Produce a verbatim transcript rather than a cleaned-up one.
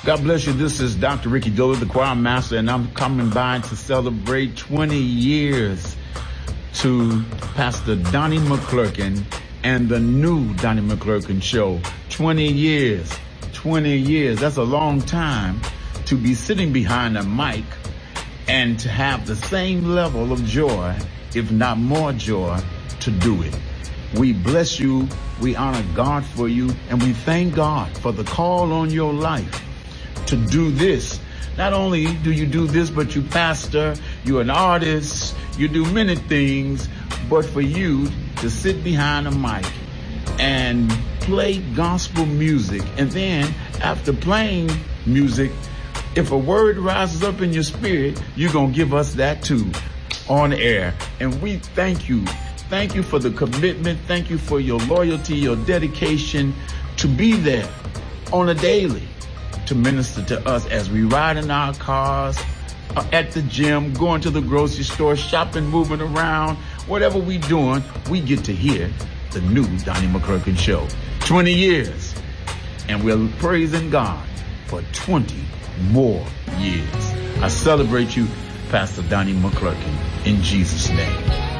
God bless you. This is Doctor Ricky Dillard, the choir master, and I'm coming by to celebrate twenty years to Pastor Donnie McClurkin and the new Donnie McClurkin Show. twenty years, twenty years. That's a long time to be sitting behind a mic and to have the same level of joy, if not more joy, to do it. We bless you, we honor God for you, and we thank God for the call on your life to do this. Not only do you do this, but you pastor, you're an artist, you do many things, but for you to sit behind a mic and play gospel music, and then after playing music, if a word rises up in your spirit, you're going to give us that too on air. And we thank you. Thank you for the commitment. Thank you for your loyalty, your dedication to be there on a daily to minister to us as we ride in our cars, uh, at the gym, going to the grocery store, shopping, moving around, whatever we doing, we get to hear the new Donnie McClurkin Show. twenty years, and we're praising God for twenty more years. I celebrate you, Pastor Donnie McClurkin, in Jesus' name.